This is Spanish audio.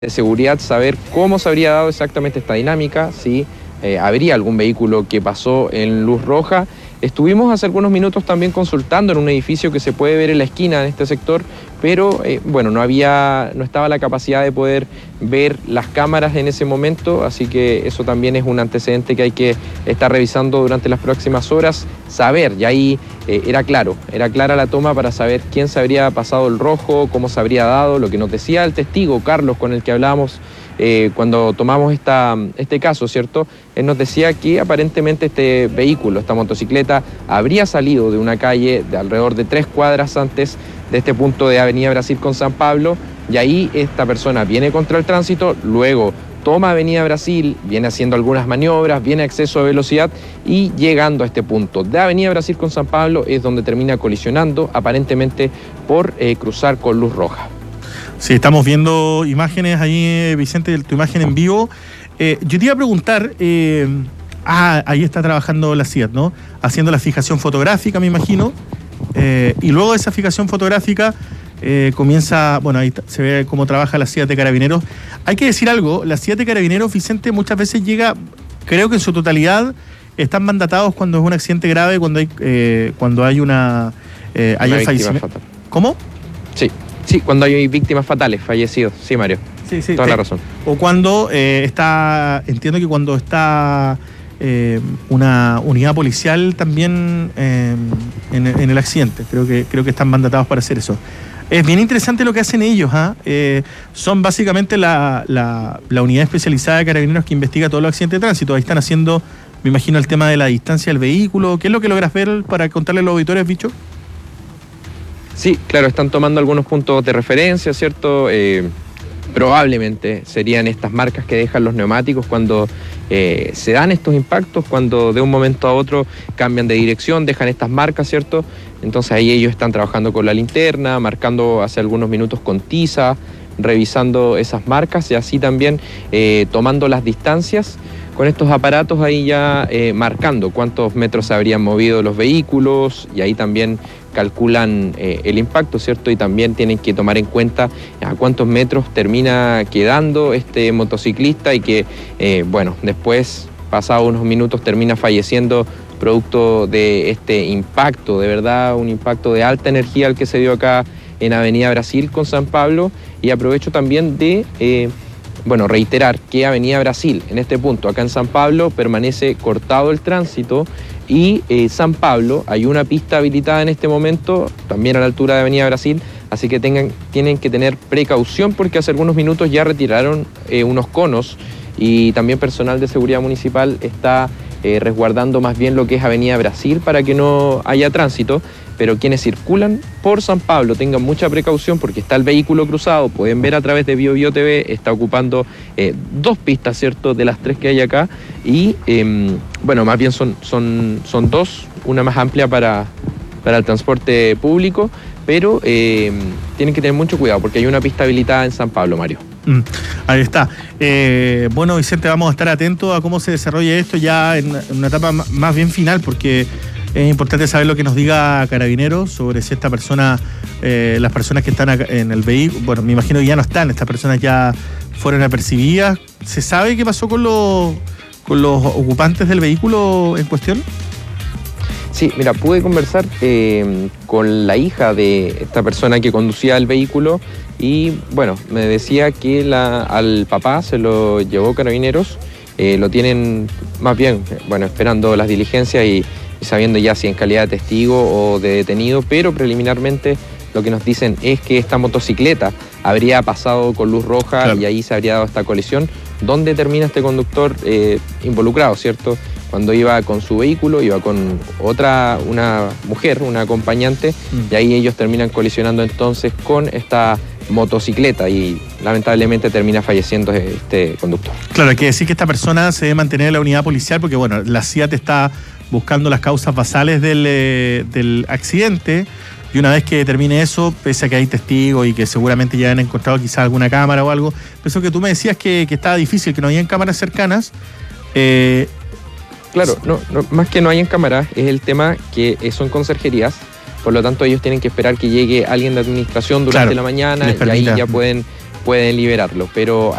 de seguridad saber cómo se habría dado exactamente esta dinámica, si habría algún vehículo que pasó en luz roja. Estuvimos hace algunos minutos también consultando en un edificio que se puede ver en la esquina de este sector, pero bueno, no estaba la capacidad de poder ver las cámaras en ese momento, así que eso también es un antecedente que hay que estar revisando durante las próximas horas, saber, y ahí era clara la toma para saber quién se habría pasado el rojo, cómo se habría dado, lo que nos decía el testigo Carlos con el que hablábamos cuando tomamos este caso, ¿cierto? Él nos decía que aparentemente este vehículo, esta motocicleta, habría salido de una calle de alrededor de 3 cuadras antes de este punto de Avenida Brasil con San Pablo, y ahí esta persona viene contra el tránsito, luego toma Avenida Brasil, viene haciendo algunas maniobras, viene a exceso de velocidad y llegando a este punto de Avenida Brasil con San Pablo es donde termina colisionando, aparentemente por cruzar con luz roja. Sí, estamos viendo imágenes ahí, Vicente, tu imagen en vivo. Yo te iba a preguntar, ahí está trabajando la CIAT, ¿no? Haciendo la fijación fotográfica, me imagino, y luego de esa fijación fotográfica comienza, bueno, ahí se ve cómo trabaja la CIAT de Carabineros. Hay que decir algo, la CIAT de Carabineros, Vicente, muchas veces llega, creo que en su totalidad, están mandatados cuando es un accidente grave, cuando hay una un fallecimiento. Fatal. ¿Cómo? Sí, cuando hay víctimas fatales, fallecidos. Sí, Mario. Sí, toda la razón. O cuando entiendo que cuando está una unidad policial también en el accidente. Creo que están mandatados para hacer eso. Es bien interesante lo que hacen ellos. Son básicamente la unidad especializada de Carabineros que investiga todos los accidentes de tránsito. Ahí están haciendo, me imagino, el tema de la distancia del vehículo. ¿Qué es lo que logras ver para contarle a los auditores, Bicho? Sí, claro, están tomando algunos puntos de referencia, ¿cierto? Probablemente serían estas marcas que dejan los neumáticos cuando se dan estos impactos, cuando de un momento a otro cambian de dirección, dejan estas marcas, ¿cierto? Entonces ahí ellos están trabajando con la linterna, marcando hace algunos minutos con tiza, revisando esas marcas y así también tomando las distancias con estos aparatos ahí ya marcando cuántos metros se habrían movido los vehículos y ahí también calculan el impacto, ¿cierto? Y también tienen que tomar en cuenta a cuántos metros termina quedando este motociclista y que, bueno, después, pasados unos minutos, termina falleciendo producto de este impacto, de verdad, un impacto de alta energía el que se dio acá en Avenida Brasil con San Pablo. Y aprovecho también de reiterar que Avenida Brasil, en este punto, acá en San Pablo, permanece cortado el tránsito y San Pablo, hay una pista habilitada en este momento, también a la altura de Avenida Brasil, así que tienen que tener precaución porque hace algunos minutos ya retiraron unos conos y también personal de seguridad municipal está resguardando más bien lo que es Avenida Brasil para que no haya tránsito. Pero quienes circulan por San Pablo tengan mucha precaución porque está el vehículo cruzado, pueden ver a través de BioBio TV, está ocupando 2 pistas, ¿cierto?, de las 3 que hay acá y, más bien son 2, una más amplia para el transporte público, pero tienen que tener mucho cuidado porque hay una pista habilitada en San Pablo, Mario. Ahí está. Bueno, Vicente, vamos a estar atentos a cómo se desarrolla esto ya en una etapa más bien final porque es importante saber lo que nos diga Carabineros sobre si esta persona, las personas que están acá en el vehículo, bueno, me imagino que ya no están, estas personas ya fueron apercibidas. ¿Se sabe qué pasó con los ocupantes del vehículo en cuestión? Sí, mira, pude conversar con la hija de esta persona que conducía el vehículo y, bueno, me decía que al papá se lo llevó Carabineros, lo tienen más bien, esperando las diligencias y sabiendo ya si en calidad de testigo o de detenido, pero preliminarmente lo que nos dicen es que esta motocicleta habría pasado con luz roja, claro, y ahí se habría dado esta colisión. ¿Dónde termina este conductor involucrado, cierto? Cuando iba con su vehículo, iba con una mujer, una acompañante, y ahí ellos terminan colisionando entonces con esta motocicleta y lamentablemente termina falleciendo este conductor. Claro, hay que decir que esta persona se debe mantener en la unidad policial porque, bueno, la CIAT está buscando las causas basales del accidente y una vez que termine eso, pese a que hay testigos y que seguramente ya han encontrado quizás alguna cámara o algo, eso que tú me decías que estaba difícil, que no habían cámaras cercanas. Claro, no, más que no hayan cámaras, es el tema que son conserjerías, por lo tanto ellos tienen que esperar que llegue alguien de administración durante la mañana y ahí ya pueden pueden liberarlo, pero